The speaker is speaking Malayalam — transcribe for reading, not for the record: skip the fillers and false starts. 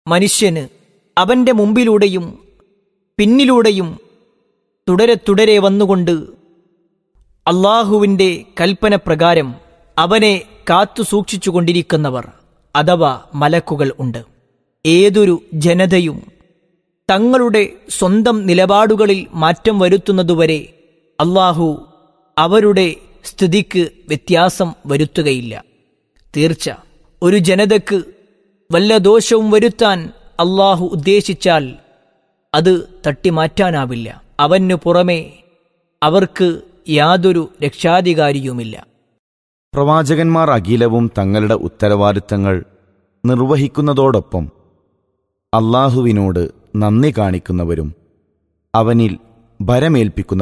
മനുഷ്യന് അവന്റെ മുമ്പിലൂടെയും പിന്നിലൂടെയും തുടരെ തുടരെ വന്നുകൊണ്ട് അള്ളാഹുവിൻ്റെ കൽപ്പന പ്രകാരം അവനെ കാത്തു സൂക്ഷിച്ചുകൊണ്ടിരിക്കുന്നവർ അഥവാ മലക്കുകൾ ഉണ്ട്. ഏതൊരു ജനതയും തങ്ങളുടെ സ്വന്തം നിലപാടുകളിൽ മാറ്റം വരുത്തുന്നതുവരെ അള്ളാഹു അവരുടെ സ്ഥിതിക്ക് വ്യത്യാസം വരുത്തുകയില്ല. തീർച്ച ഒരു ജനതക്ക് വല്ല ദോഷവും വരുത്താൻ അള്ളാഹു ഉദ്ദേശിച്ചാൽ അത് തട്ടിമാറ്റാനാവില്ല. അവനു പുറമെ അവർക്ക് യാതൊരു രക്ഷാധികാരിയുമില്ല. പ്രവാചകന്മാർ അഖിലവും തങ്ങളുടെ ഉത്തരവാദിത്തങ്ങൾ നിർവഹിക്കുന്നതോടൊപ്പം അള്ളാഹുവിനോട് നന്ദി കാണിക്കുന്നവരും അവനിൽ ഭരമേൽപ്പിക്കുന്നവരും